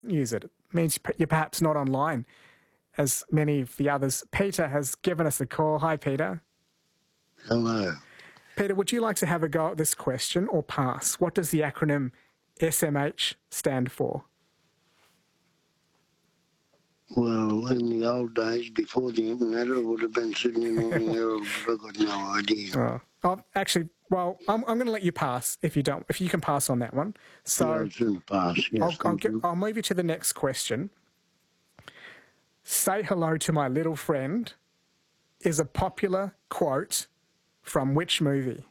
use it. It means you're perhaps not online as many of the others. Peter has given us a call. Hi, Peter. Hello. Peter, would you like to have a go at this question or pass? What does the acronym SMH stand for? Well, in the old days, before the internet, it would have been Sydney Morning Herald, but I've got no idea. Actually, well, I'm going to let you pass if you can pass on that one. So Yeah, it's in the past, yes, I'll move you to the next question. Say hello to my little friend is a popular quote from which movie?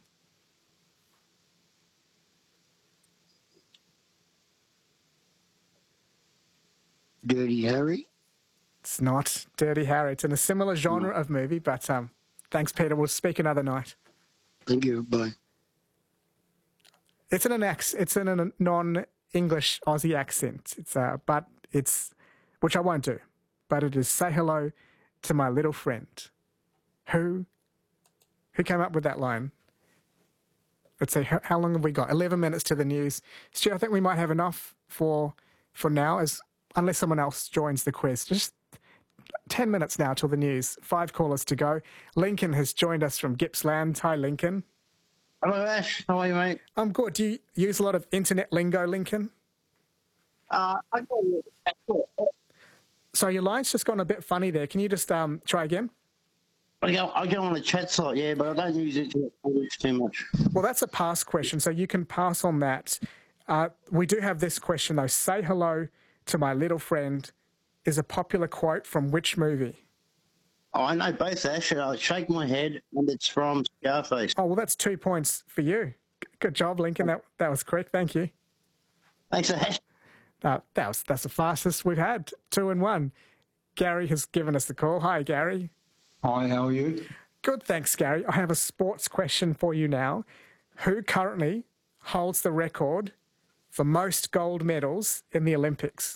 Dirty Harry? It's not Dirty Harry. It's in a similar genre of movie, but thanks, Peter. We'll speak another night. Thank you, bye. It's in a non-English Aussie accent. Which I won't do, but it is say hello to my little friend. Who came up with that line? Let's see, how long have we got? 11 minutes to the news. Stu, I think we might have enough for now, unless someone else joins the quiz. Just 10 minutes now till the news. 5 callers to go. Lincoln has joined us from Gippsland. Hi, Lincoln. Hello, Ash. How are you, mate? I'm good. Do you use a lot of internet lingo, Lincoln? I go. So your line's just gone a bit funny there. Can you just try again? I go on the chat site, yeah, but I don't use it too much. Well, that's a pass question, so you can pass on that. We do have this question, though. Say hello to my little friend is a popular quote from which movie? Oh, I know both, Ash. I shake my head, and it's from Scarface. Oh, well, that's 2 points for you. Good job, Lincoln. That was correct. Thank you. Thanks, Ash. That's the fastest we've had. 2 and 1. Gary has given us the call. Hi, Gary. Hi, how are you? Good, thanks, Gary. I have a sports question for you now. Who currently holds the record for most gold medals in the Olympics?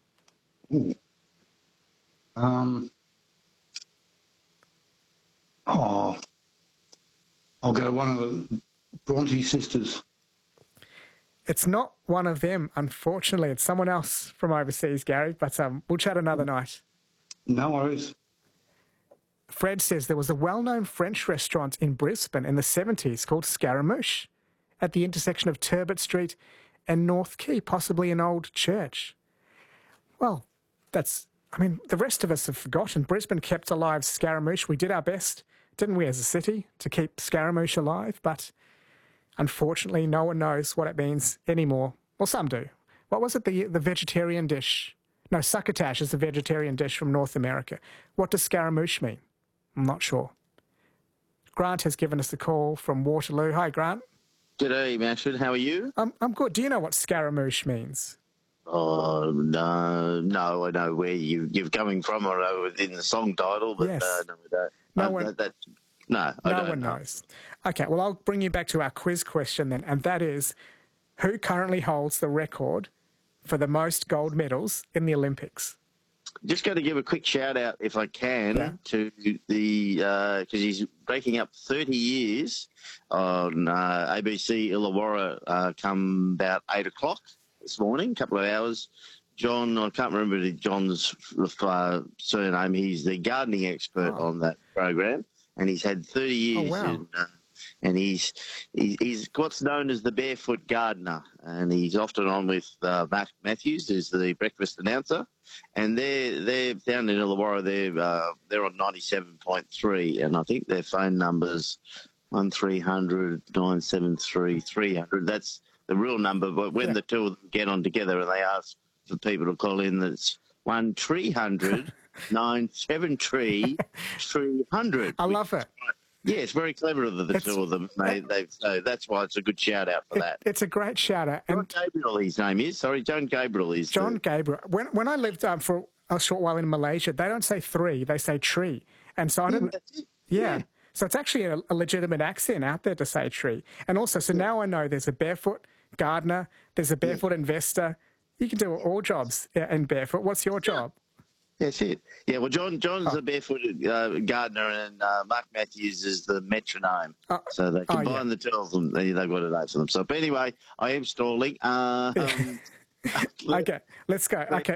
I'll go one of the Bronte sisters. It's not one of them, unfortunately. It's someone else from overseas, Gary, but we'll chat another night. No worries. Fred says there was a well-known French restaurant in Brisbane in the 70s called Scaramouche at the intersection of Turbot Street and North Quay, possibly an old church. Well, the rest of us have forgotten. Brisbane kept alive Scaramouche. We did our best, didn't we, as a city, to keep Scaramouche alive, but unfortunately no one knows what it means anymore. Well, some do. What was it, the vegetarian dish? No, succotash is a vegetarian dish from North America. What does Scaramouche mean? I'm not sure. Grant has given us a call from Waterloo. Hi, Grant. G'day, Mashford. How are you? I'm good. Do you know what Scaramouche means? Oh, no, I know where you're coming from. I know within the song title, but yes. No, we don't. No one don't knows. Okay, well, I'll bring you back to our quiz question then, and that is, who currently holds the record for the most gold medals in the Olympics? Just going to give a quick shout out, if I can, to the because he's breaking up 30 years on ABC Illawarra come about 8 o'clock this morning, a couple of hours. John, I can't remember John's surname. He's the gardening expert on that program, and he's had 30 years. Oh, wow. And he's what's known as the barefoot gardener, and he's often on with Mark Matthews, who's the breakfast announcer, and they're down in Illawarra. They're on 97.3, and I think their phone number's 1300 973 300. That's the real number. But when the two of them get on together and they ask for people to call in, that's 1300 973 300. I love it. Yeah, it's very clever of the two of them. So that's why it's a good shout-out for that. It's a great shout-out. John Gabriel, his name is. Sorry, John Gabriel is. John Gabriel. When I lived for a short while in Malaysia, they don't say three, they say tree. And so I didn't... That's it. Yeah. So it's actually a legitimate accent out there to say tree. And also, so now I know there's a barefoot gardener, there's a barefoot investor. You can do all jobs in barefoot. What's your job? That's it. Yeah, well, John's the barefooted gardener, and Mark Matthews is the metronome. So they combine the two of them. They've got a name for them. So, but anyway, I am stalling. Okay, let's go. Okay.